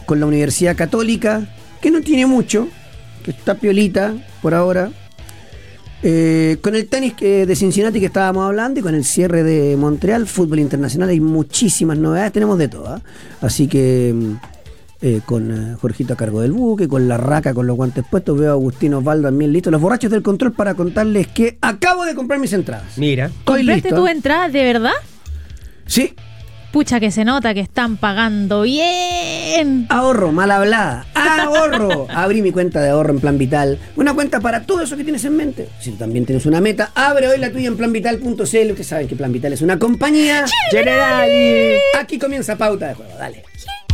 con la Universidad Católica, que no tiene mucho, que está piolita por ahora, con el tenis de Cincinnati que estábamos hablando y con el cierre de Montreal, fútbol internacional, hay muchísimas novedades, tenemos de todo, ¿eh? Así que con Jorgito a cargo del buque, con la raca, con los guantes puestos, veo a Agustín Osvaldo también listo, los borrachos del control, para contarles que acabo de comprar mis entradas. Mira. Estoy ¿Compraste listo, tu entrada de verdad? Sí. Pucha, que se nota que están pagando bien. Ahorro, mal hablada. Ahorro. Abrí mi cuenta de ahorro en Plan Vital. Una cuenta para todo eso que tienes en mente. Si tú también tienes una meta, abre hoy la tuya en planvital.cl. Ustedes saben que Plan Vital es una compañía General. Aquí comienza Pauta de Juego. Dale.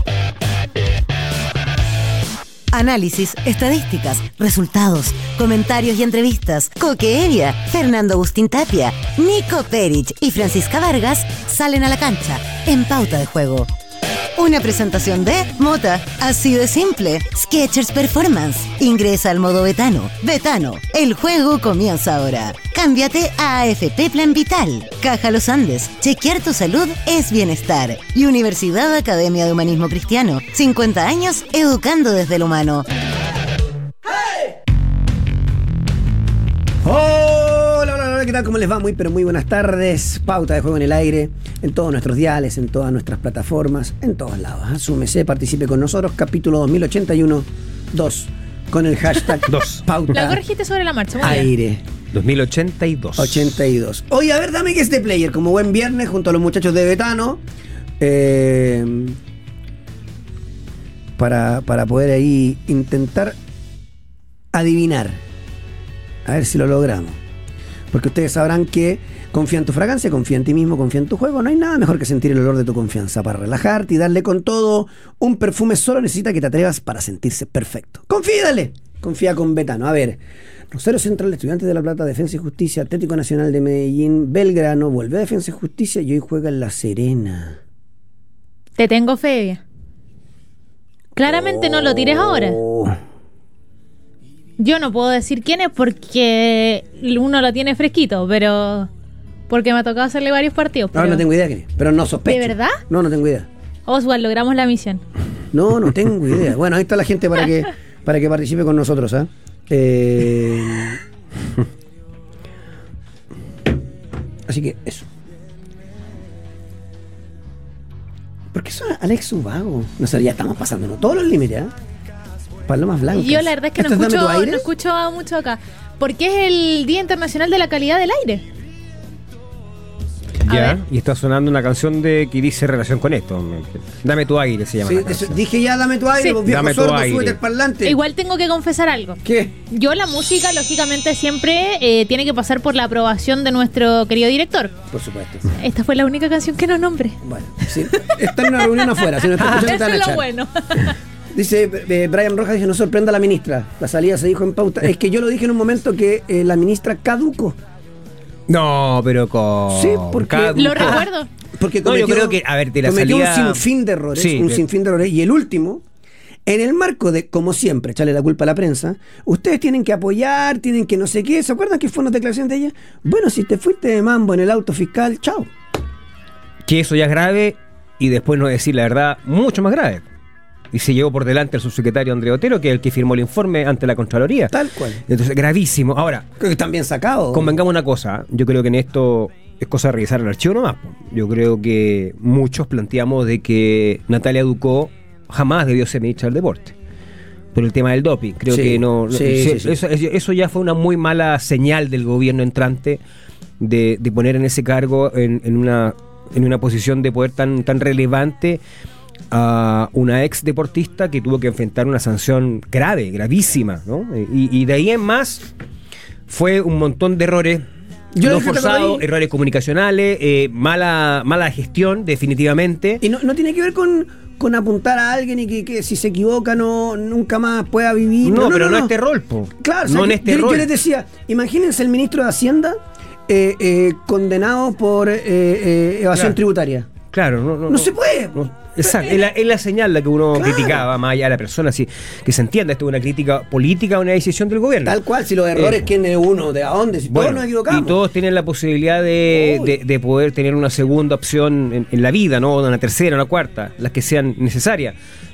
Análisis, estadísticas, resultados, comentarios y entrevistas. Coque Evia, Fernando Agustín Tapia, Nico Perich y Francisca Vargas salen a la cancha en Pauta de Juego. Una presentación de Mota, así de simple. Skechers Performance. Ingresa al modo Betano. Betano, el juego comienza ahora. Cámbiate a AFP Plan Vital. Caja Los Andes. Chequear tu salud es bienestar. Y Universidad Academia de Humanismo Cristiano. 50 años educando desde el humano. Hola, ¿qué tal? ¿Cómo les va? Muy buenas tardes. Pauta de Juego en el aire, en todos nuestros diales, en todas nuestras plataformas, en todos lados. Súmese, participe con nosotros. Capítulo 2081, 2, con el hashtag 2. Pauta La corregiste sobre la marcha, muy bien. aire 2082. 82. Oye, a ver, dame que este player, como buen viernes, junto a los muchachos de Betano, para poder ahí intentar adivinar. A ver si lo logramos. Porque ustedes sabrán que confía en tu fragancia, confía en ti mismo, confía en tu juego. No hay nada mejor que sentir el olor de tu confianza para relajarte y darle con todo. Un perfume solo necesita que te atrevas para sentirse perfecto. Confía, dale. Confía con Betano. A ver, Rosario Central, Estudiantes de La Plata, Defensa y Justicia, Atlético Nacional de Medellín, Belgrano, vuelve a Defensa y Justicia y hoy juega en La Serena. Te tengo fe. Claramente no lo tires ahora. Yo no puedo decir quién es porque uno lo tiene fresquito, pero porque me ha tocado hacerle varios partidos. Ahora no tengo idea quién es, pero no sospecho. ¿De verdad? No tengo idea. Oswald, logramos la misión. No tengo idea. Bueno, ahí está la gente para que participe con nosotros, ¿ah? Así que eso. ¿Por qué suena Alex Ubago? No sé, ya estamos pasándonos todos los límites, ¿ah? Palomas blancas. Yo la verdad es que no escucho mucho acá. Porque es el Día Internacional de la Calidad del Aire. Ya, y está sonando una canción que dice relación con esto. Dame tu aire, se llama. Sí, dije ya, dame tu aire, vos viejo sordo, súbete el parlante. Igual tengo que confesar algo. ¿Qué? Yo la música, lógicamente, siempre tiene que pasar por la aprobación de nuestro querido director. Por supuesto. Esta fue la única canción que no nombré. Bueno, sí, está en una reunión afuera. Si no está escuchando, Eso es lo bueno. Dice Brian Rojas, dice, no sorprenda a la ministra. La salida se dijo en pauta. Es que yo lo dije en un momento que la ministra caducó. No, pero con... Sí, porque... Lo recuerdo. Porque yo creo que, a ver, de la cometió salida... un sinfín de errores, Sí, sinfín de errores. Y el último, en el marco de, como siempre, echarle la culpa a la prensa, ustedes tienen que apoyar, tienen que no sé qué. ¿Se acuerdan que fue una declaración de ella? Bueno, si te fuiste de mambo en el auto fiscal, chao. Que eso ya es grave y después no decir la verdad, mucho más grave. Y se llevó por delante el subsecretario Andrés Otero, que es el que firmó el informe ante la Contraloría. Tal cual. Entonces, gravísimo. Ahora, creo que están bien sacados. Convengamos una cosa, yo creo que en esto es cosa de revisar el archivo nomás. Yo creo que muchos planteamos de que Natalia Ducó jamás debió ser ministra del deporte. Por el tema del doping. Creo que no. Sí. Eso ya fue una muy mala señal del gobierno entrante de poner en ese cargo, en una posición de poder tan relevante, a una ex deportista que tuvo que enfrentar una sanción gravísima, ¿no? Y de ahí en más fue un montón de errores no forzados, errores comunicacionales, mala gestión, definitivamente. Y no tiene que ver con apuntar a alguien y que si se equivoca nunca más pueda vivir. No, pero no este rol, po. Claro, no en este rol. Yo les decía, imagínense el ministro de Hacienda condenado por evasión tributaria. Claro, no se puede. Exacto, es la señal la que uno criticaba, más allá de la persona, que se entienda, esto es una crítica política, una decisión del gobierno. Tal cual, si los errores, ¿quién es uno? ¿De a dónde? Si todos nos equivocamos. Y todos tienen la posibilidad de poder tener una segunda opción en la vida, ¿no? Una tercera, una cuarta, las que sean necesarias.